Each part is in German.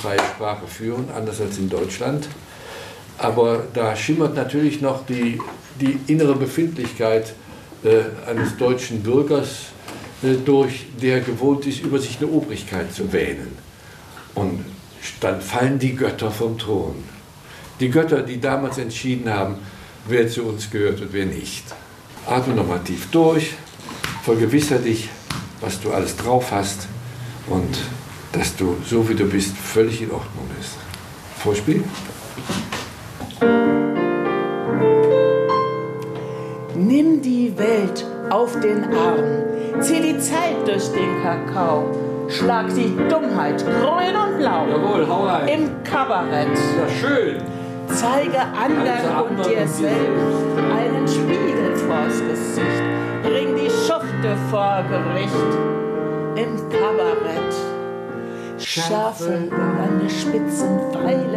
freie Sprache führen, anders als in Deutschland. Aber da schimmert natürlich noch die innere Befindlichkeit eines deutschen Bürgers durch, der gewohnt ist, über sich eine Obrigkeit zu wähnen. Und dann fallen die Götter vom Thron. Die Götter, die damals entschieden haben, wer zu uns gehört und wer nicht. Atme nochmal tief durch, vergewissere dich, was du alles drauf hast und dass du, so wie du bist, völlig in Ordnung bist. Vorspiel. Nimm die Welt auf den Arm, zieh die Zeit durch den Kakao, schlag die Dummheit grün und blau. Jawohl, hau rein. Im Kabarett. Ja, schön. Zeige anderen und dir selbst einen Spiegel vors Gesicht. Bring die Schufte vor Gericht. Im Kabarett. Schärfe deine spitzen Pfeile.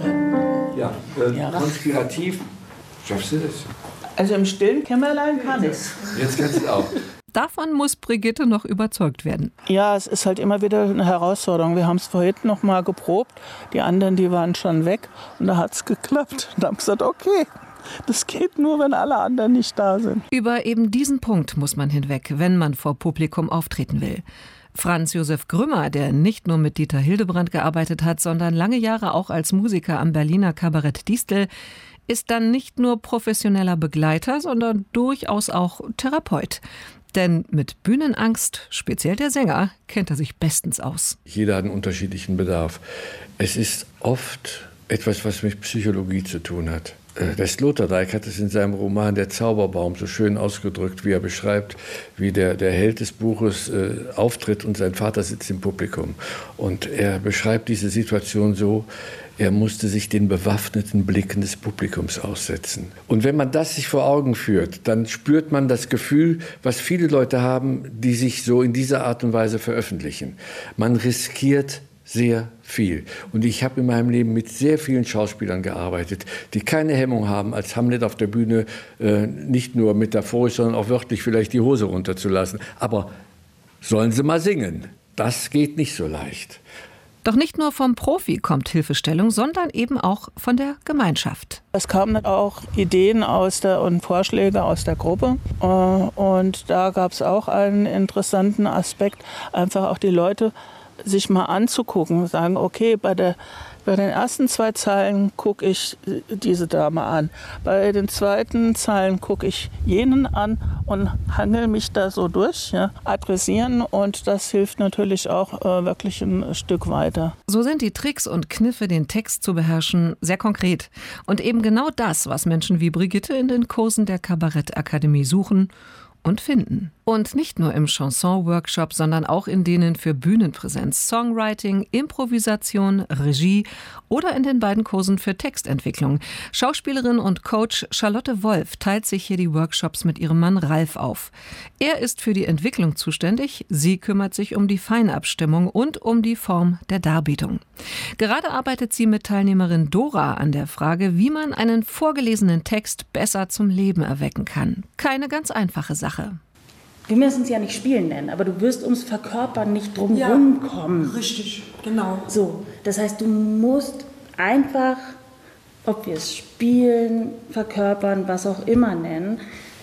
Ja, konspirativ. Schaffst du das? Also im stillen Kämmerlein kann ich's. Jetzt kannst du es auch. Davon muss Brigitte noch überzeugt werden. Ja, es ist halt immer wieder eine Herausforderung. Wir haben es vorhin noch mal geprobt. Die anderen, die waren schon weg. Und da hat es geklappt. Und da haben wir gesagt, okay, das geht nur, wenn alle anderen nicht da sind. Über eben diesen Punkt muss man hinweg, wenn man vor Publikum auftreten will. Franz Josef Grümmer, der nicht nur mit Dieter Hildebrand gearbeitet hat, sondern lange Jahre auch als Musiker am Berliner Kabarett Distel, ist dann nicht nur professioneller Begleiter, sondern durchaus auch Therapeut. Denn mit Bühnenangst, speziell der Sänger, kennt er sich bestens aus. Jeder hat einen unterschiedlichen Bedarf. Es ist oft etwas, was mit Psychologie zu tun hat. Der Sloterdijk hat es in seinem Roman Der Zauberbaum so schön ausgedrückt, wie er beschreibt, wie der Held des Buches auftritt und sein Vater sitzt im Publikum. Und er beschreibt diese Situation so, er musste sich den bewaffneten Blicken des Publikums aussetzen. Und wenn man das sich vor Augen führt, dann spürt man das Gefühl, was viele Leute haben, die sich so in dieser Art und Weise veröffentlichen. Man riskiert sehr viel. Und ich habe in meinem Leben mit sehr vielen Schauspielern gearbeitet, die keine Hemmung haben, als Hamlet auf der Bühne nicht nur metaphorisch, sondern auch wörtlich vielleicht die Hose runterzulassen. Aber sollen sie mal singen? Das geht nicht so leicht. Doch nicht nur vom Profi kommt Hilfestellung, sondern eben auch von der Gemeinschaft. Es kamen auch Ideen und Vorschläge aus der Gruppe. Und da gab es auch einen interessanten Aspekt, einfach auch die Leute sich mal anzugucken, sagen, okay, bei den ersten 2 Zeilen gucke ich diese Dame an. Bei den zweiten Zeilen gucke ich jenen an und hangel mich da so durch, ja, adressieren. Und das hilft natürlich auch wirklich ein Stück weiter. So sind die Tricks und Kniffe, den Text zu beherrschen, sehr konkret. Und eben genau das, was Menschen wie Brigitte in den Kursen der Kabarettakademie suchen und finden. Und nicht nur im Chanson-Workshop, sondern auch in denen für Bühnenpräsenz, Songwriting, Improvisation, Regie oder in den beiden Kursen für Textentwicklung. Schauspielerin und Coach Charlotte Wolf teilt sich hier die Workshops mit ihrem Mann Ralf auf. Er ist für die Entwicklung zuständig, sie kümmert sich um die Feinabstimmung und um die Form der Darbietung. Gerade arbeitet sie mit Teilnehmerin Dora an der Frage, wie man einen vorgelesenen Text besser zum Leben erwecken kann. Keine ganz einfache Sache. Wir müssen es ja nicht Spielen nennen, aber du wirst ums Verkörpern nicht drumherum kommen. Richtig, genau. So, das heißt, du musst einfach, ob wir es Spielen, Verkörpern, was auch immer nennen,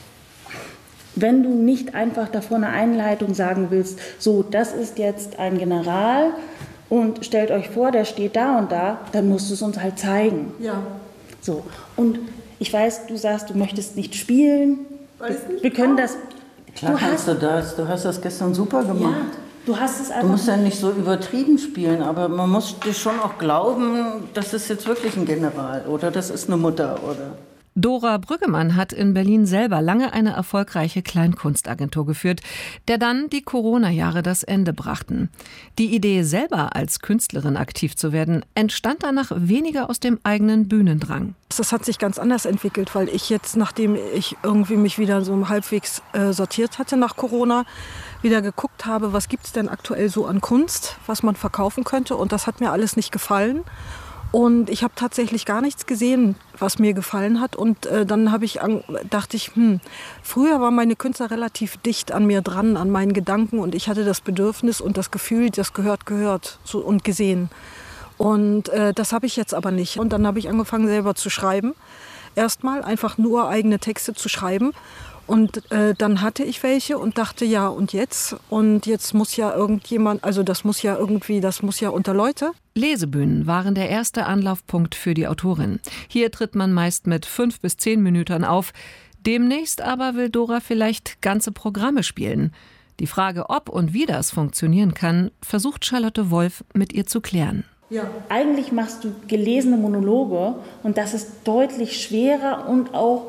wenn du nicht einfach davor eine Einleitung sagen willst, so, das ist jetzt ein General und stellt euch vor, der steht da und da, dann musst du es uns halt zeigen. Ja. So, und ich weiß, du sagst, du möchtest nicht spielen. Wir können das... Klar kannst du das. Du hast das gestern super gemacht. Ja, du hast es einfach... Du musst ja nicht so übertrieben spielen, aber man muss dir schon auch glauben, das ist jetzt wirklich ein General oder das ist eine Mutter oder... Dora Brüggemann hat in Berlin selber lange eine erfolgreiche Kleinkunstagentur geführt, der dann die Corona-Jahre das Ende brachten. Die Idee, selber als Künstlerin aktiv zu werden, entstand danach weniger aus dem eigenen Bühnendrang. Das hat sich ganz anders entwickelt, weil ich jetzt, nachdem ich irgendwie mich wieder so halbwegs sortiert hatte nach Corona, wieder geguckt habe, was gibt es denn aktuell so an Kunst, was man verkaufen könnte. Und das hat mir alles nicht gefallen. Und ich habe tatsächlich gar nichts gesehen, was mir gefallen hat. Und dann dachte ich, früher waren meine Künstler relativ dicht an mir dran, an meinen Gedanken. Und ich hatte das Bedürfnis und das Gefühl, das gehört so, und gesehen. Und das habe ich jetzt aber nicht. Und dann habe ich angefangen, selber zu schreiben. Erstmal einfach nur eigene Texte zu schreiben. Und dann hatte ich welche und dachte, ja, und jetzt? Und jetzt muss ja irgendjemand, also das muss ja unter Leute. Lesebühnen waren der erste Anlaufpunkt für die Autorin. Hier tritt man meist mit 5 bis 10 Minuten auf. Demnächst aber will Dora vielleicht ganze Programme spielen. Die Frage, ob und wie das funktionieren kann, versucht Charlotte Wolf mit ihr zu klären. Ja. Eigentlich machst du gelesene Monologe und das ist deutlich schwerer und auch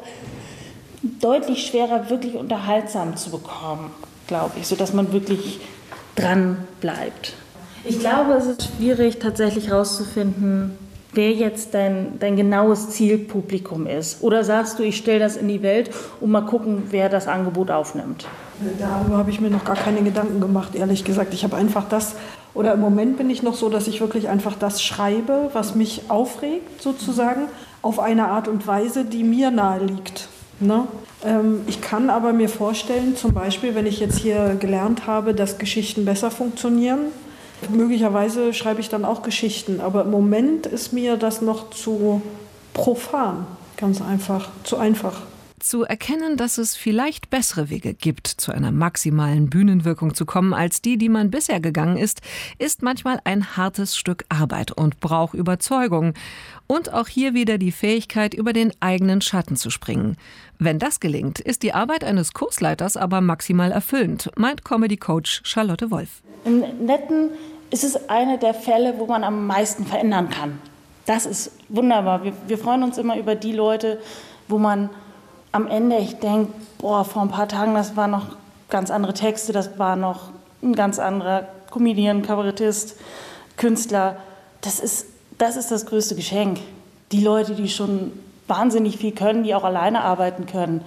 deutlich schwerer, wirklich unterhaltsam zu bekommen, glaube ich, sodass man wirklich dran bleibt. Ich glaube, es ist schwierig, tatsächlich herauszufinden, wer jetzt dein genaues Zielpublikum ist. Oder sagst du, ich stelle das in die Welt und mal gucken, wer das Angebot aufnimmt? Darüber habe ich mir noch gar keine Gedanken gemacht, ehrlich gesagt. Ich habe einfach oder im Moment bin ich noch so, dass ich wirklich einfach das schreibe, was mich aufregt, sozusagen, auf eine Art und Weise, die mir nahe liegt. Ne? Ich kann aber mir vorstellen, zum Beispiel, wenn ich jetzt hier gelernt habe, dass Geschichten besser funktionieren, möglicherweise schreibe ich dann auch Geschichten. Aber im Moment ist mir das noch zu profan, ganz einfach, zu einfach. Zu erkennen, dass es vielleicht bessere Wege gibt, zu einer maximalen Bühnenwirkung zu kommen, als die man bisher gegangen ist manchmal ein hartes Stück Arbeit und braucht Überzeugung. Und auch hier wieder die Fähigkeit, über den eigenen Schatten zu springen. Wenn das gelingt, ist die Arbeit eines Kursleiters aber maximal erfüllend, meint Comedy-Coach Charlotte Wolf. Im Netten ist es einer der Fälle, wo man am meisten verändern kann. Das ist wunderbar. Wir freuen uns immer über die Leute, wo man am Ende, ich denke, vor ein paar Tagen, das waren noch ganz andere Texte, das war noch ein ganz anderer Comedian, Kabarettist, Künstler. Das ist das größte Geschenk. Die Leute, die schon wahnsinnig viel können, die auch alleine arbeiten können.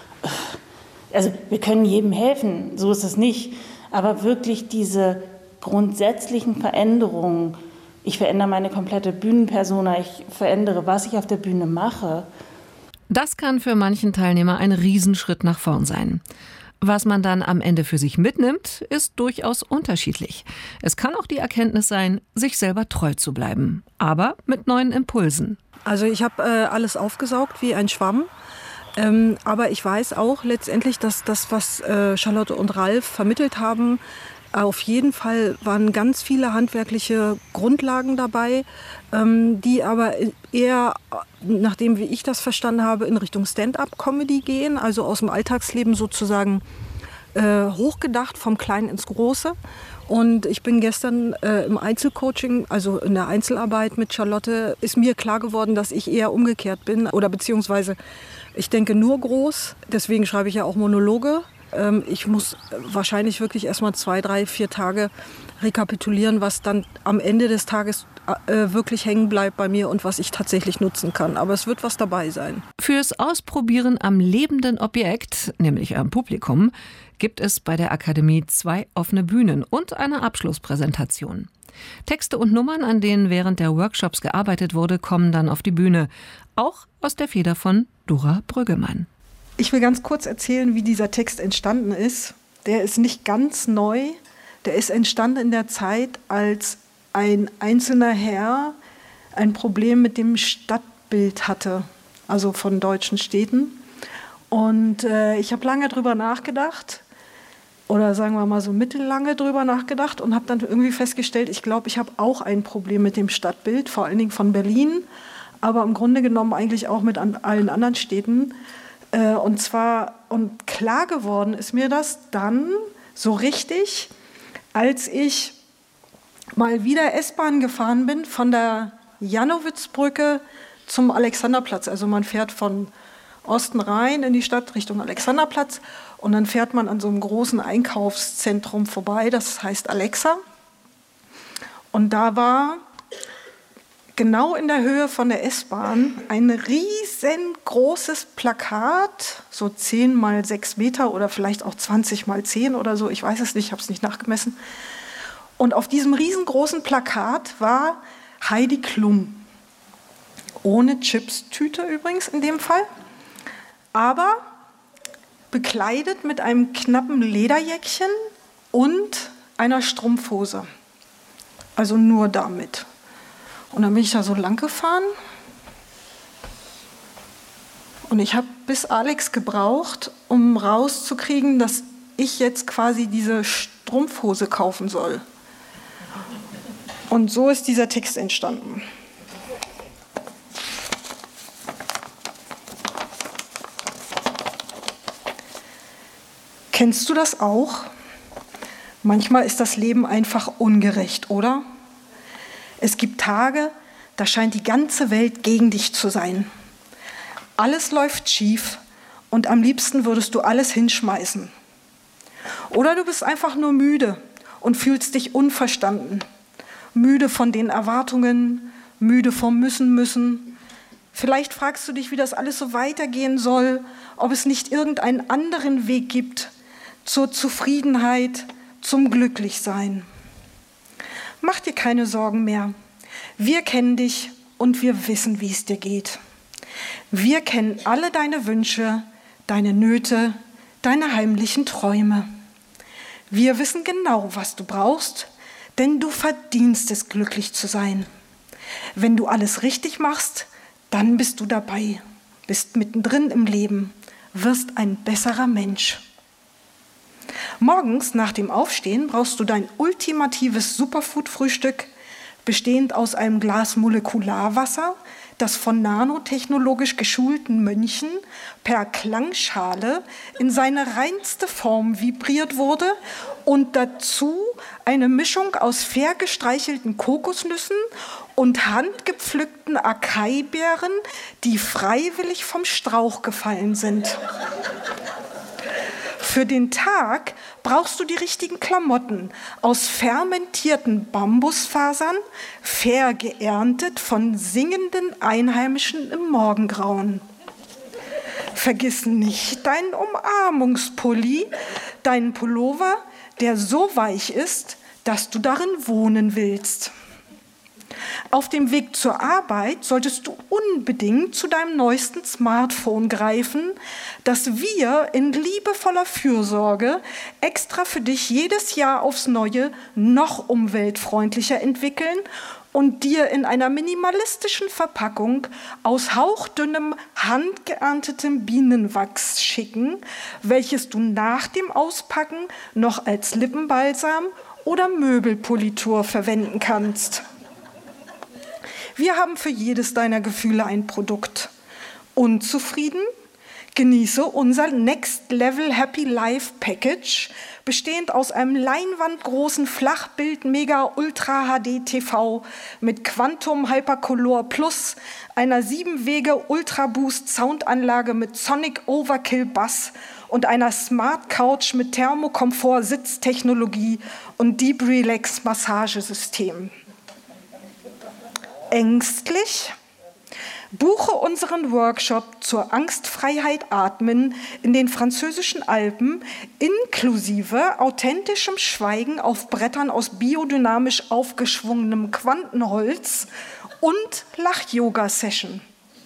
Also wir können jedem helfen, so ist es nicht. Aber wirklich diese grundsätzlichen Veränderungen, ich verändere meine komplette Bühnenpersona, ich verändere, was ich auf der Bühne mache. Das kann für manchen Teilnehmer ein Riesenschritt nach vorn sein. Was man dann am Ende für sich mitnimmt, ist durchaus unterschiedlich. Es kann auch die Erkenntnis sein, sich selber treu zu bleiben, aber mit neuen Impulsen. Also ich habe alles aufgesaugt wie ein Schwamm. Aber ich weiß auch letztendlich, dass das, was Charlotte und Ralf vermittelt haben, auf jeden Fall waren ganz viele handwerkliche Grundlagen dabei, die aber eher, nachdem wie ich das verstanden habe, in Richtung Stand-up-Comedy gehen, also aus dem Alltagsleben sozusagen hochgedacht, vom Kleinen ins Große. Und ich bin gestern im Einzelcoaching, also in der Einzelarbeit mit Charlotte, ist mir klar geworden, dass ich eher umgekehrt bin oder beziehungsweise ich denke nur groß, deswegen schreibe ich ja auch Monologe. Ich muss wahrscheinlich wirklich erstmal 2, 3, 4 Tage rekapitulieren, was dann am Ende des Tages wirklich hängen bleibt bei mir und was ich tatsächlich nutzen kann. Aber es wird was dabei sein. Fürs Ausprobieren am lebenden Objekt, nämlich am Publikum, gibt es bei der Akademie 2 offene Bühnen und eine Abschlusspräsentation. Texte und Nummern, an denen während der Workshops gearbeitet wurde, kommen dann auf die Bühne. Auch aus der Feder von Dora Brüggemann. Ich will ganz kurz erzählen, wie dieser Text entstanden ist. Der ist nicht ganz neu. Der ist entstanden in der Zeit, als ein einzelner Herr ein Problem mit dem Stadtbild hatte, also von deutschen Städten. Und ich habe lange drüber nachgedacht, oder sagen wir mal so mittellange drüber nachgedacht und habe dann irgendwie festgestellt, ich glaube, ich habe auch ein Problem mit dem Stadtbild, vor allen Dingen von Berlin, aber im Grunde genommen eigentlich auch mit allen anderen Städten. Und klar geworden ist mir das dann so richtig, als ich mal wieder S-Bahn gefahren bin von der Jannowitzbrücke zum Alexanderplatz. Also man fährt von Osten rein in die Stadt Richtung Alexanderplatz und dann fährt man an so einem großen Einkaufszentrum vorbei, das heißt Alexa. Und da war genau in der Höhe von der S-Bahn ein riesengroßes Plakat, so 10 mal 6 Meter oder vielleicht auch 20 mal 10 oder so, ich weiß es nicht, ich habe es nicht nachgemessen. Und auf diesem riesengroßen Plakat war Heidi Klum. Ohne Chips-Tüte übrigens in dem Fall, aber bekleidet mit einem knappen Lederjäckchen und einer Strumpfhose. Also nur damit. Und dann bin ich da so lang gefahren. Und ich habe bis Alex gebraucht, um rauszukriegen, dass ich jetzt quasi diese Strumpfhose kaufen soll. Und so ist dieser Text entstanden. Kennst du das auch? Manchmal ist das Leben einfach ungerecht, oder? Es gibt Tage, da scheint die ganze Welt gegen dich zu sein. Alles läuft schief und am liebsten würdest du alles hinschmeißen. Oder du bist einfach nur müde und fühlst dich unverstanden. Müde von den Erwartungen, müde vom Müssen. Vielleicht fragst du dich, wie das alles so weitergehen soll, ob es nicht irgendeinen anderen Weg gibt zur Zufriedenheit, zum Glücklichsein. Mach dir keine Sorgen mehr. Wir kennen dich und wir wissen, wie es dir geht. Wir kennen alle deine Wünsche, deine Nöte, deine heimlichen Träume. Wir wissen genau, was du brauchst, denn du verdienst es, glücklich zu sein. Wenn du alles richtig machst, dann bist du dabei, bist mittendrin im Leben, wirst ein besserer Mensch. Morgens nach dem Aufstehen brauchst du dein ultimatives Superfood-Frühstück, bestehend aus einem Glas Molekularwasser, das von nanotechnologisch geschulten Mönchen per Klangschale in seine reinste Form vibriert wurde und dazu eine Mischung aus fair gestreichelten Kokosnüssen und handgepflückten Acai-Beeren, die freiwillig vom Strauch gefallen sind. Für den Tag brauchst du die richtigen Klamotten aus fermentierten Bambusfasern, fair geerntet von singenden Einheimischen im Morgengrauen. Vergiss nicht deinen Umarmungspulli, deinen Pullover, der so weich ist, dass du darin wohnen willst. Auf dem Weg zur Arbeit solltest du unbedingt zu deinem neuesten Smartphone greifen, das wir in liebevoller Fürsorge extra für dich jedes Jahr aufs Neue noch umweltfreundlicher entwickeln und dir in einer minimalistischen Verpackung aus hauchdünnem, handgeerntetem Bienenwachs schicken, welches du nach dem Auspacken noch als Lippenbalsam oder Möbelpolitur verwenden kannst. Wir haben für jedes deiner Gefühle ein Produkt. Unzufrieden? Genieße unser Next Level Happy Life Package, bestehend aus einem leinwandgroßen Flachbild Mega Ultra HD TV mit Quantum Hypercolor Plus, einer 7-Wege Ultra Boost Soundanlage mit Sonic Overkill Bass und einer Smart Couch mit Thermokomfort Sitztechnologie und Deep Relax Massagesystem. Ängstlich? Buche unseren Workshop zur Angstfreiheit Atmen in den französischen Alpen inklusive authentischem Schweigen auf Brettern aus biodynamisch aufgeschwungenem Quantenholz und Lach-Yoga-Session.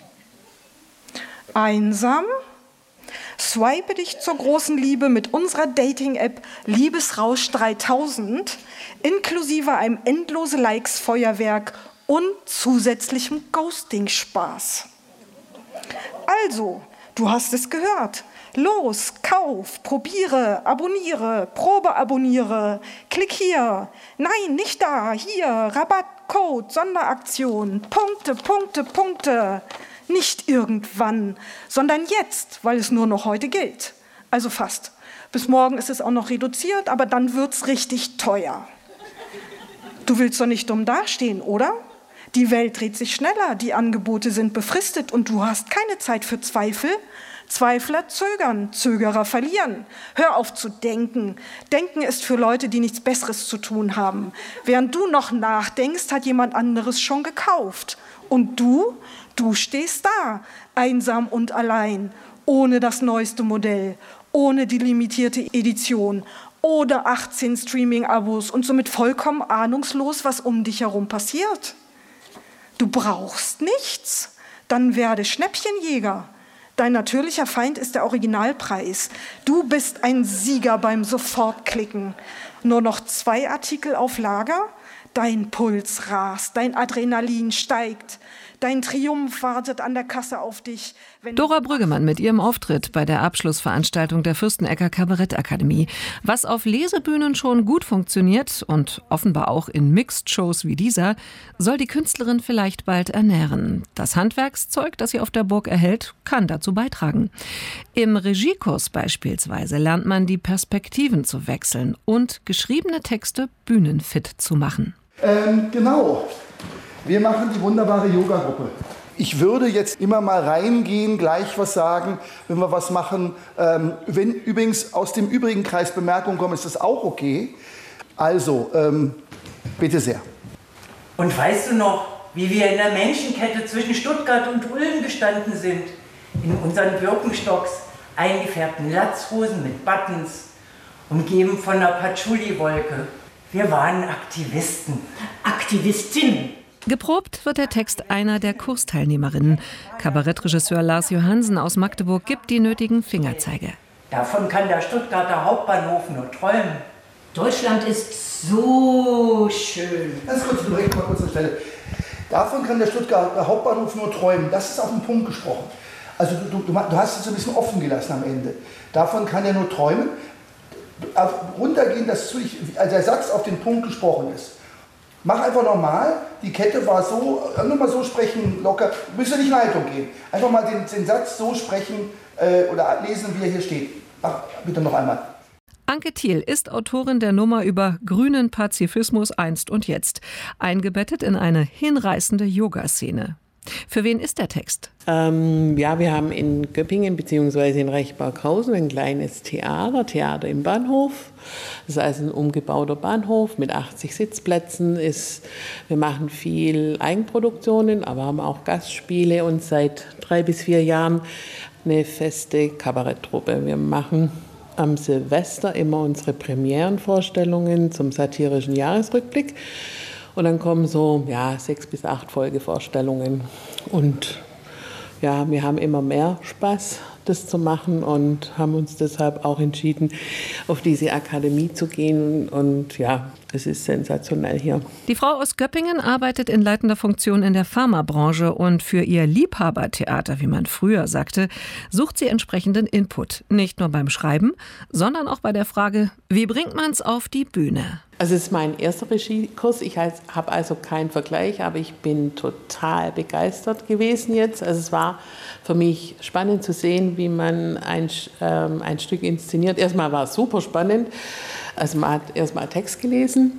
Einsam? Swipe dich zur großen Liebe mit unserer Dating-App Liebesrausch 3000 inklusive einem endlose Likes-Feuerwerk und zusätzlichem Ghosting-Spaß. Also, du hast es gehört. Los, kauf, probiere, abonniere, probeabonniere, klick hier. Nein, nicht da, hier, Rabattcode, Sonderaktion, Punkte. Nicht irgendwann, sondern jetzt, weil es nur noch heute gilt. Also fast. Bis morgen ist es auch noch reduziert, aber dann wird's richtig teuer. Du willst doch nicht dumm dastehen, oder? Die Welt dreht sich schneller, die Angebote sind befristet und du hast keine Zeit für Zweifel. Zweifler zögern, Zögerer verlieren. Hör auf zu denken. Denken ist für Leute, die nichts Besseres zu tun haben. Während du noch nachdenkst, hat jemand anderes schon gekauft. Und du stehst da, einsam und allein, ohne das neueste Modell, ohne die limitierte Edition, ohne 18 Streaming-Abos und somit vollkommen ahnungslos, was um dich herum passiert. Du brauchst nichts, dann werde Schnäppchenjäger. Dein natürlicher Feind ist der Originalpreis. Du bist ein Sieger beim Sofortklicken. Nur noch 2 Artikel auf Lager, Dein Puls rast, dein Adrenalin steigt. Dein Triumph wartet an der Kasse auf dich. Dora Brüggemann mit ihrem Auftritt bei der Abschlussveranstaltung der Fürstenecker Kabarettakademie. Was auf Lesebühnen schon gut funktioniert und offenbar auch in Mixed-Shows wie dieser, soll die Künstlerin vielleicht bald ernähren. Das Handwerkszeug, das sie auf der Burg erhält, kann dazu beitragen. Im Regiekurs beispielsweise lernt man, die Perspektiven zu wechseln und geschriebene Texte bühnenfit zu machen. Genau. Wir machen die wunderbare Yoga-Gruppe. Ich würde jetzt immer mal reingehen, gleich was sagen, wenn wir was machen. Wenn übrigens aus dem übrigen Kreis Bemerkungen kommen, ist das auch okay. Also, bitte sehr. Und weißt du noch, wie wir in der Menschenkette zwischen Stuttgart und Ulm gestanden sind? In unseren Birkenstocks, eingefärbten Latzhosen mit Buttons, umgeben von einer Patchouli-Wolke. Wir waren Aktivisten. Aktivistinnen. Geprobt wird der Text einer der Kursteilnehmerinnen. Kabarettregisseur Lars Johansen aus Magdeburg gibt die nötigen Fingerzeige. Davon kann der Stuttgarter Hauptbahnhof nur träumen. Deutschland ist so schön. Ganz kurz, direkt mal kurz zur Stelle. Davon kann der Stuttgarter Hauptbahnhof nur träumen. Das ist auf den Punkt gesprochen. Also du hast es ein bisschen offen gelassen am Ende. Davon kann er nur träumen. Runtergehen, dass der Satz auf den Punkt gesprochen ist. Mach einfach normal, die Kette war so, nur mal so sprechen, locker, müsste nicht in Leitung gehen. Einfach mal den Satz so sprechen oder lesen, wie er hier steht. Mach bitte noch einmal. Anke Thiel ist Autorin der Nummer über grünen Pazifismus einst und jetzt, eingebettet in eine hinreißende Yoga-Szene. Für wen ist der Text? Wir haben in Göppingen bzw. in Rechberghausen ein kleines Theater im Bahnhof. Das ist also ein umgebauter Bahnhof mit 80 Sitzplätzen. Wir machen viel Eigenproduktionen, aber haben auch Gastspiele und seit 3 bis 4 Jahren eine feste Kabaretttruppe. Wir machen am Silvester immer unsere Premierenvorstellungen zum satirischen Jahresrückblick. Und dann kommen so 6 bis 8 Folgevorstellungen. Und ja, wir haben immer mehr Spaß, das zu machen und haben uns deshalb auch entschieden, auf diese Akademie zu gehen. Und ja, es ist sensationell hier. Die Frau aus Göppingen arbeitet in leitender Funktion in der Pharmabranche und für ihr Liebhabertheater, wie man früher sagte, sucht sie entsprechenden Input. Nicht nur beim Schreiben, sondern auch bei der Frage, wie bringt man es auf die Bühne? Also es ist mein erster Regiekurs, ich habe also keinen Vergleich, aber ich bin total begeistert gewesen jetzt. Also es war für mich spannend zu sehen, wie man ein Stück inszeniert. Erstmal war es super spannend, also man hat erstmal Text gelesen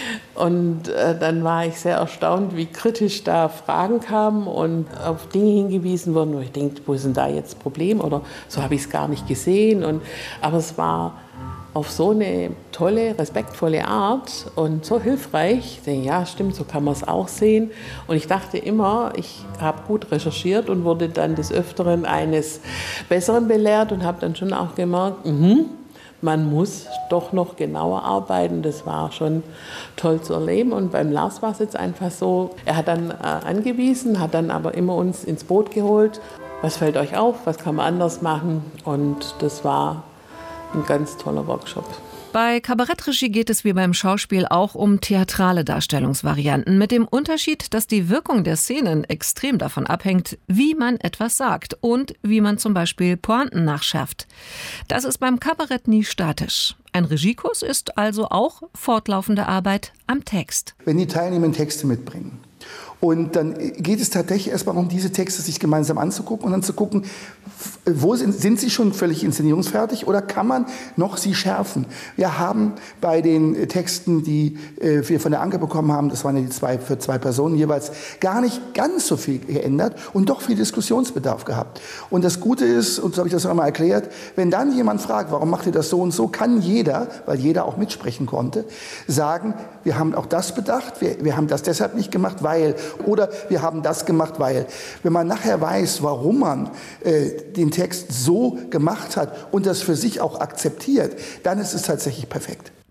und dann war ich sehr erstaunt, wie kritisch da Fragen kamen und auf Dinge hingewiesen wurden, wo ich denke, wo ist denn da jetzt das Problem oder so habe ich es gar nicht gesehen. Aber es war auf so eine tolle, respektvolle Art und so hilfreich. Ich denke, ja, stimmt, so kann man es auch sehen. Und ich dachte immer, ich habe gut recherchiert und wurde dann des Öfteren eines Besseren belehrt und habe dann schon auch gemerkt, man muss doch noch genauer arbeiten. Das war schon toll zu erleben. Und beim Lars war es jetzt einfach so, er hat dann angewiesen, hat dann aber immer uns ins Boot geholt. Was fällt euch auf? Was kann man anders machen? Und das war ein ganz toller Workshop. Bei Kabarettregie geht es wie beim Schauspiel auch um theatrale Darstellungsvarianten, mit dem Unterschied, dass die Wirkung der Szenen extrem davon abhängt, wie man etwas sagt und wie man zum Beispiel Pointen nachschärft. Das ist beim Kabarett nie statisch. Ein Regiekurs ist also auch fortlaufende Arbeit am Text. Wenn die Teilnehmer Texte mitbringen. Und dann geht es tatsächlich erstmal um diese Texte sich gemeinsam anzugucken und dann zu gucken, wo sind sie schon völlig inszenierungsfertig oder kann man noch sie schärfen? Wir haben bei den Texten, die wir von der Anke bekommen haben, das waren ja für 2 Personen jeweils, gar nicht ganz so viel geändert und doch viel Diskussionsbedarf gehabt. Und das Gute ist, und so habe ich das auch einmal erklärt, wenn dann jemand fragt, warum macht ihr das so und so, kann jeder, weil jeder auch mitsprechen konnte, sagen, wir haben auch das bedacht, wir haben das deshalb nicht gemacht, weil, oder wir haben das gemacht, weil. Wenn man nachher weiß, warum man den Text so gemacht hat und das für sich auch akzeptiert, dann ist es tatsächlich perfekt.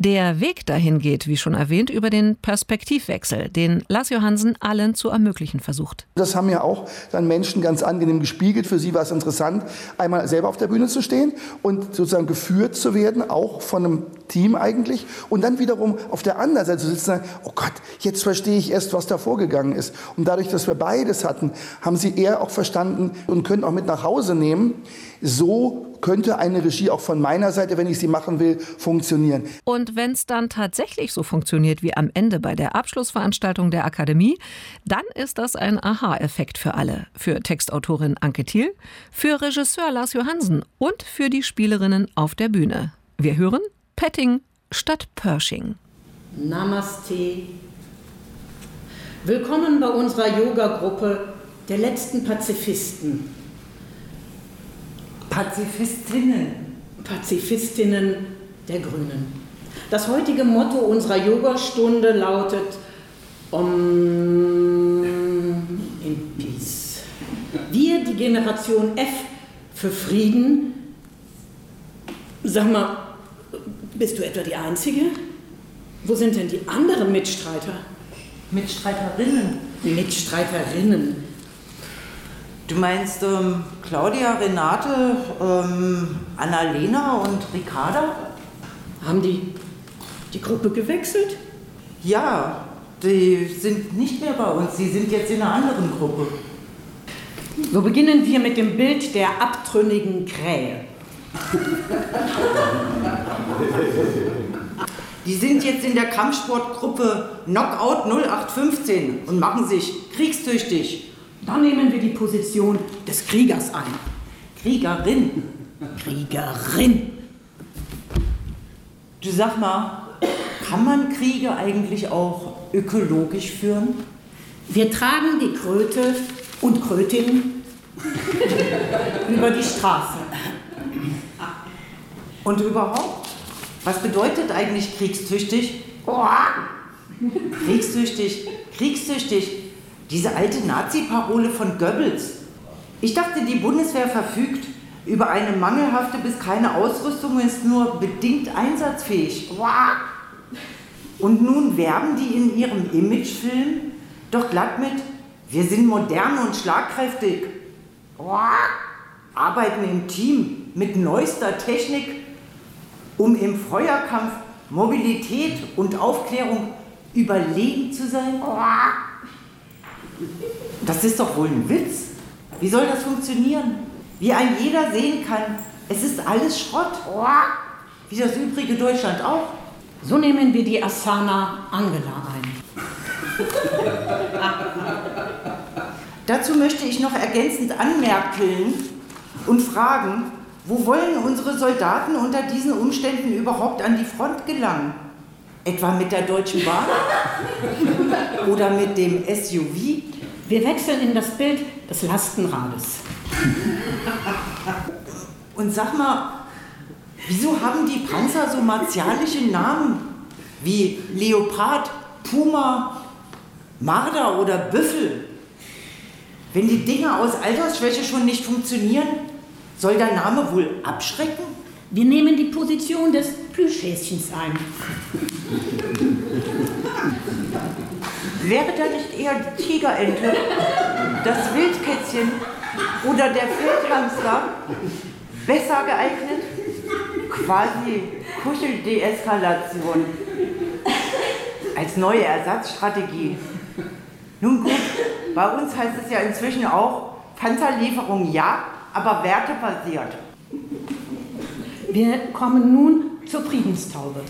Der Weg dahin geht, wie schon erwähnt, über den Perspektivwechsel, den Lars Johansen allen zu ermöglichen versucht. Das haben ja auch dann Menschen ganz angenehm gespiegelt. Für sie war es interessant, einmal selber auf der Bühne zu stehen und sozusagen geführt zu werden, auch von einem Team eigentlich. Und dann wiederum auf der anderen Seite zu sitzen und sagen, oh Gott, jetzt verstehe ich erst, was da vorgegangen ist. Und dadurch, dass wir beides hatten, haben sie eher auch verstanden und können auch mit nach Hause nehmen. So könnte eine Regie auch von meiner Seite, wenn ich sie machen will, funktionieren. Und wenn es dann tatsächlich so funktioniert wie am Ende bei der Abschlussveranstaltung der Akademie, dann ist das ein Aha-Effekt für alle. Für Textautorin Anke Thiel, für Regisseur Lars Johansen und für die Spielerinnen auf der Bühne. Wir hören Petting statt Pershing. Namaste. Willkommen bei unserer Yoga-Gruppe der letzten Pazifisten. Pazifistinnen der Grünen. Das heutige Motto unserer Yogastunde lautet in Peace. Wir, die Generation F für Frieden. Sag mal, bist du etwa die Einzige? Wo sind denn die anderen Mitstreiter? Mitstreiterinnen. Du meinst Claudia, Renate, Annalena und Ricarda? Haben die Gruppe gewechselt? Ja, die sind nicht mehr bei uns. Sie sind jetzt in einer anderen Gruppe. So beginnen wir mit dem Bild der abtrünnigen Krähe. Die sind jetzt in der Kampfsportgruppe Knockout 0815 und machen sich kriegstüchtig. Dann nehmen wir die Position des Kriegers ein. Kriegerin. Du sag mal, kann man Kriege eigentlich auch ökologisch führen? Wir tragen die Kröte und Krötin über die Straße. Und überhaupt, was bedeutet eigentlich kriegstüchtig? Kriegstüchtig. Diese alte Nazi-Parole von Goebbels. Ich dachte, die Bundeswehr verfügt über eine mangelhafte bis keine Ausrüstung und ist nur bedingt einsatzfähig. Und nun werben die in ihrem Imagefilm doch glatt mit, wir sind modern und schlagkräftig. Arbeiten im Team mit neuester Technik, um im Feuerkampf, Mobilität und Aufklärung überlegen zu sein. Das ist doch wohl ein Witz. Wie soll das funktionieren? Wie ein jeder sehen kann, es ist alles Schrott. Wie das übrige Deutschland auch. So nehmen wir die Asana Angela ein. Dazu möchte ich noch ergänzend anmerken und fragen, wo wollen unsere Soldaten unter diesen Umständen überhaupt an die Front gelangen? Etwa mit der Deutschen Bahn? Oder mit dem SUV? Wir wechseln in das Bild des Lastenrades. Und sag mal, wieso haben die Panzer so martialische Namen? Wie Leopard, Puma, Marder oder Büffel? Wenn die Dinger aus Altersschwäche schon nicht funktionieren, soll der Name wohl abschrecken? Wir nehmen die Position des Plüschhäschens ein. Wäre da nicht eher die Tigerente, das Wildkätzchen oder der Feldhamster besser geeignet? Quasi Kuschel-Deeskalation als neue Ersatzstrategie. Nun gut, bei uns heißt es ja inzwischen auch Panzerlieferung ja, aber wertebasiert. Wir kommen nun zur Friedenstaube.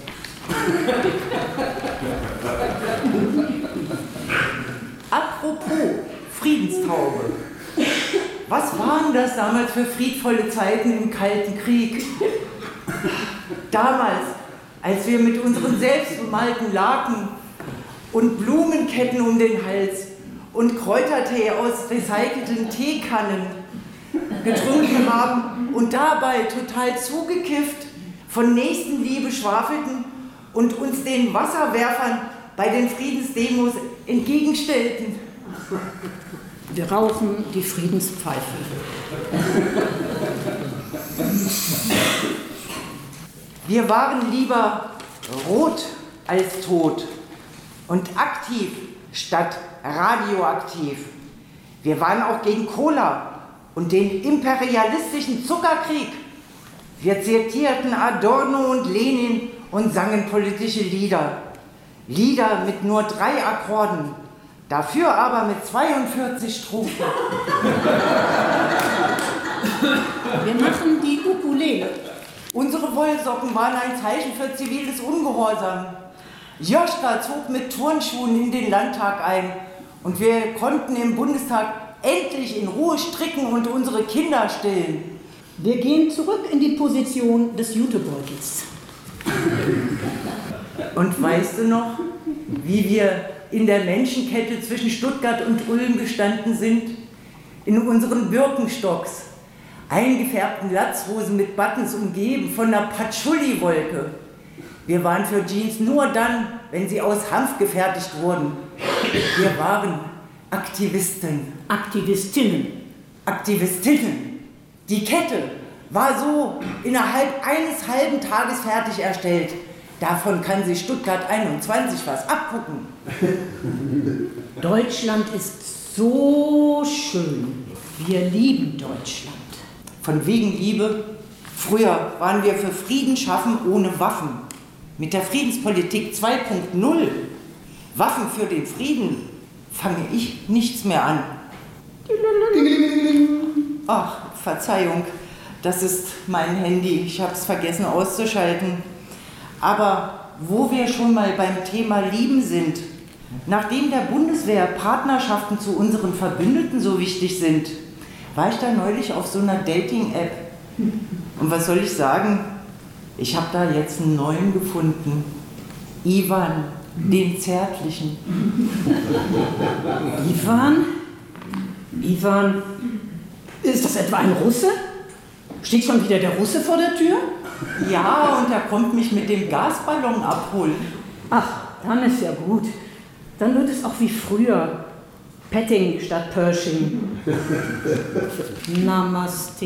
Apropos Friedenstaube. Was waren das damals für friedvolle Zeiten im Kalten Krieg? Damals, als wir mit unseren selbstbemalten Laken und Blumenketten um den Hals und Kräutertee aus recycelten Teekannen getrunken haben und dabei total zugekifft von Nächstenliebe schwafelten und uns den Wasserwerfern bei den Friedensdemos entgegenstellten. Wir rauchen die Friedenspfeife. Wir waren lieber rot als tot und aktiv statt radioaktiv. Wir waren auch gegen Cola und den imperialistischen Zuckerkrieg. Wir zitierten Adorno und Lenin und sangen politische Lieder. Lieder mit nur 3 Akkorden, dafür aber mit 42 Strophen. Wir machen die Ukulele. Unsere Wollsocken waren ein Zeichen für ziviles Ungehorsam. Joschka zog mit Turnschuhen in den Landtag ein und wir konnten im Bundestag endlich in Ruhe stricken und unsere Kinder stillen. Wir gehen zurück in die Position des Jutebeutels. Und weißt du noch, wie wir in der Menschenkette zwischen Stuttgart und Ulm gestanden sind? In unseren Birkenstocks, eingefärbten Latzhosen mit Buttons umgeben von einer Patchouli-Wolke. Wir waren für Jeans nur dann, wenn sie aus Hanf gefertigt wurden. Wir waren Aktivisten. Aktivistinnen. Aktivistinnen. Die Kette war so innerhalb eines halben Tages fertig erstellt. Davon kann sich Stuttgart 21 was abgucken. Deutschland ist so schön. Wir lieben Deutschland. Von wegen Liebe. Früher waren wir für Frieden schaffen ohne Waffen. Mit der Friedenspolitik 2.0, Waffen für den Frieden, fange ich nichts mehr an. Ach, Verzeihung, das ist mein Handy. Ich habe es vergessen auszuschalten. Aber wo wir schon mal beim Thema Lieben sind, nachdem der Bundeswehr Partnerschaften zu unseren Verbündeten so wichtig sind, war ich da neulich auf so einer Dating-App. Und was soll ich sagen? Ich habe da jetzt einen neuen gefunden. Ivan, den Zärtlichen. Ivan, ist das etwa ein Russe? Steht schon wieder der Russe vor der Tür? Ja, und er kommt mich mit dem Gasballon abholen. Ach, dann ist ja gut. Dann wird es auch wie früher. Petting statt Pershing. Namaste.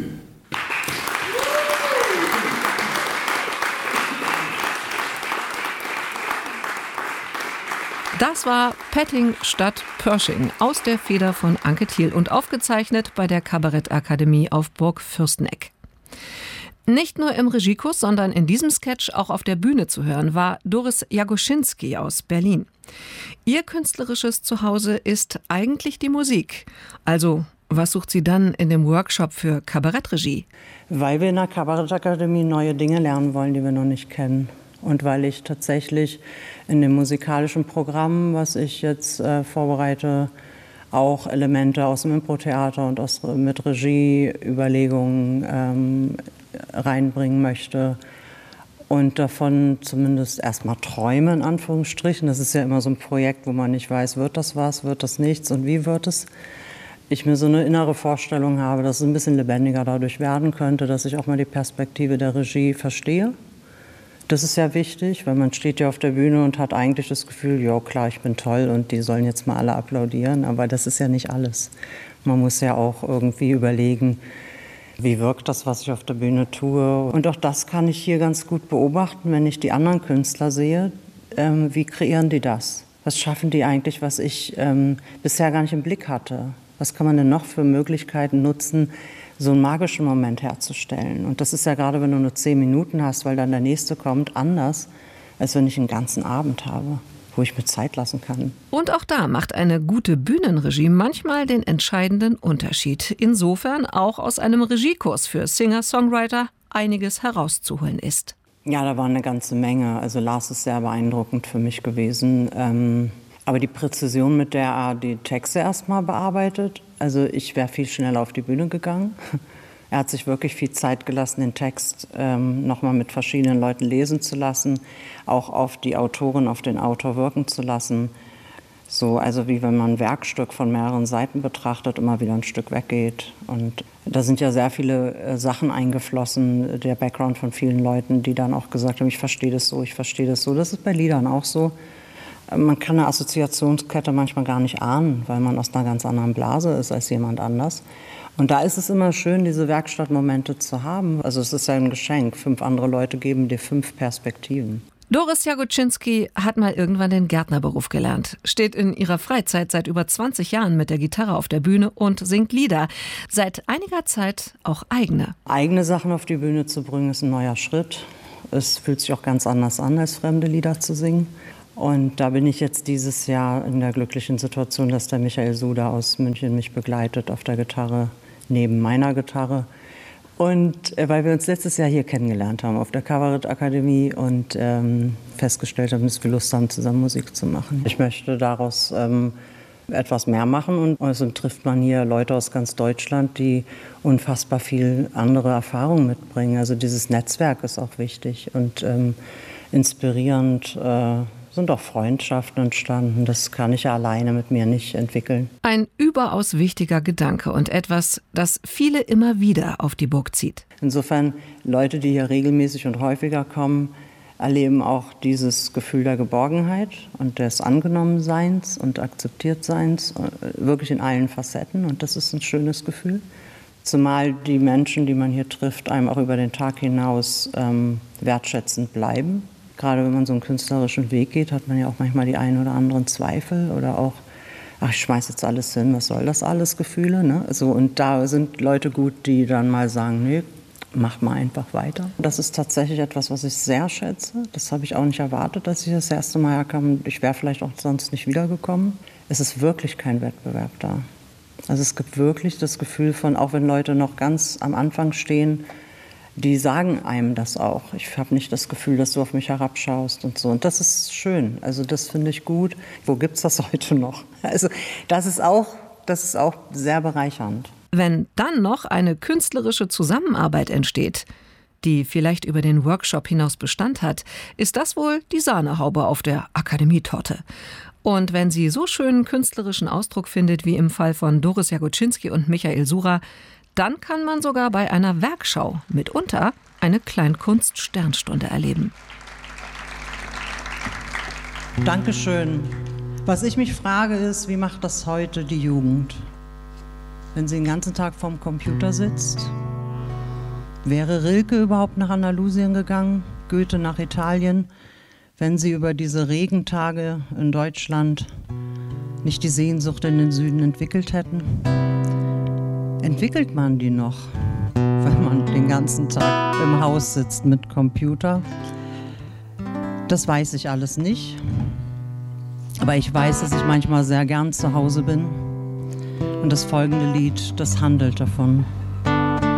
Das war Petting statt Pershing aus der Feder von Anke Thiel und aufgezeichnet bei der Kabarettakademie auf Burg Fürsteneck. Nicht nur im Regiekurs, sondern in diesem Sketch auch auf der Bühne zu hören war Doris Jagoschinski aus Berlin. Ihr künstlerisches Zuhause ist eigentlich die Musik. Also, was sucht sie dann in dem Workshop für Kabarettregie? Weil wir in der Kabarettakademie neue Dinge lernen wollen, die wir noch nicht kennen. Und weil ich tatsächlich in dem musikalischen Programm, was ich jetzt vorbereite, auch Elemente aus dem Impro-Theater und mit Regieüberlegungen reinbringen möchte. Und davon zumindest erstmal träume, in Anführungsstrichen. Das ist ja immer so ein Projekt, wo man nicht weiß, wird das was, wird das nichts und wie wird es. Ich mir so eine innere Vorstellung habe, dass es ein bisschen lebendiger dadurch werden könnte, dass ich auch mal die Perspektive der Regie verstehe. Das ist ja wichtig, weil man steht ja auf der Bühne und hat eigentlich das Gefühl, ja klar, ich bin toll und die sollen jetzt mal alle applaudieren, aber das ist ja nicht alles. Man muss ja auch irgendwie überlegen, wie wirkt das, was ich auf der Bühne tue. Und auch das kann ich hier ganz gut beobachten, wenn ich die anderen Künstler sehe. Wie kreieren die das? Was schaffen die eigentlich, was ich bisher gar nicht im Blick hatte? Was kann man denn noch für Möglichkeiten nutzen, so einen magischen Moment herzustellen? Und das ist ja gerade, wenn du nur 10 Minuten hast, weil dann der nächste kommt, anders, als wenn ich einen ganzen Abend habe, wo ich mir Zeit lassen kann. Und auch da macht eine gute Bühnenregie manchmal den entscheidenden Unterschied. Insofern auch aus einem Regiekurs für Singer-Songwriter einiges herauszuholen ist. Ja, da war eine ganze Menge. Also Lars ist sehr beeindruckend für mich gewesen. Aber die Präzision, mit der er die Texte erstmal bearbeitet, also ich wäre viel schneller auf die Bühne gegangen. Er hat sich wirklich viel Zeit gelassen, den Text nochmal mit verschiedenen Leuten lesen zu lassen, auch auf die Autorin, auf den Autor wirken zu lassen. So, also wie wenn man ein Werkstück von mehreren Seiten betrachtet, immer wieder ein Stück weggeht. Und da sind ja sehr viele Sachen eingeflossen, der Background von vielen Leuten, die dann auch gesagt haben, ich verstehe das so, ich verstehe das so. Das ist bei Liedern auch so. Man kann eine Assoziationskette manchmal gar nicht ahnen, weil man aus einer ganz anderen Blase ist als jemand anders. Und da ist es immer schön, diese Werkstattmomente zu haben. Also es ist ja ein Geschenk. 5 andere Leute geben dir 5 Perspektiven. Doris Jagoczynski hat mal irgendwann den Gärtnerberuf gelernt, steht in ihrer Freizeit seit über 20 Jahren mit der Gitarre auf der Bühne und singt Lieder. Seit einiger Zeit auch eigene. Eigene Sachen auf die Bühne zu bringen, ist ein neuer Schritt. Es fühlt sich auch ganz anders an, als fremde Lieder zu singen. Und da bin ich jetzt dieses Jahr in der glücklichen Situation, dass der Michael Suda aus München mich begleitet auf der Gitarre, neben meiner Gitarre. Und weil wir uns letztes Jahr hier kennengelernt haben auf der Kabarettakademie und festgestellt haben, dass wir Lust haben, zusammen Musik zu machen. Ich möchte daraus etwas mehr machen und also trifft man hier Leute aus ganz Deutschland, die unfassbar viel andere Erfahrungen mitbringen. Also dieses Netzwerk ist auch wichtig und inspirierend. Sind auch Freundschaften entstanden. Das kann ich ja alleine mit mir nicht entwickeln. Ein überaus wichtiger Gedanke und etwas, das viele immer wieder auf die Burg zieht. Insofern, Leute, die hier regelmäßig und häufiger kommen, erleben auch dieses Gefühl der Geborgenheit und des Angenommenseins und Akzeptiertseins, wirklich in allen Facetten. Und das ist ein schönes Gefühl. Zumal die Menschen, die man hier trifft, einem auch über den Tag hinaus wertschätzend bleiben. Gerade wenn man so einen künstlerischen Weg geht, hat man ja auch manchmal die einen oder anderen Zweifel oder auch, ach, ich schmeiß jetzt alles hin, was soll das alles, Gefühle, ne? So, und da sind Leute gut, die dann mal sagen, nee, mach mal einfach weiter. Das ist tatsächlich etwas, was ich sehr schätze. Das habe ich auch nicht erwartet, dass ich das erste Mal herkam. Ich wäre vielleicht auch sonst nicht wiedergekommen. Es ist wirklich kein Wettbewerb da. Also es gibt wirklich das Gefühl von, auch wenn Leute noch ganz am Anfang stehen, die sagen einem das auch. Ich habe nicht das Gefühl, dass du auf mich herabschaust und so. Und das ist schön. Also das finde ich gut. Wo gibt's das heute noch? Also das ist auch sehr bereichernd. Wenn dann noch eine künstlerische Zusammenarbeit entsteht, die vielleicht über den Workshop hinaus Bestand hat, ist das wohl die Sahnehaube auf der Akademietorte. Und wenn sie so schönen künstlerischen Ausdruck findet wie im Fall von Doris Jagoczynski und Michael Suda, dann kann man sogar bei einer Werkschau mitunter eine Kleinkunst-Sternstunde erleben. Dankeschön. Was ich mich frage ist, wie macht das heute die Jugend? Wenn sie den ganzen Tag vorm Computer sitzt? Wäre Rilke überhaupt nach Andalusien gegangen, Goethe nach Italien, wenn sie über diese Regentage in Deutschland nicht die Sehnsucht in den Süden entwickelt hätten? Entwickelt man die noch, wenn man den ganzen Tag im Haus sitzt mit Computer? Das weiß ich alles nicht. Aber ich weiß, dass ich manchmal sehr gern zu Hause bin. Und das folgende Lied, das handelt davon.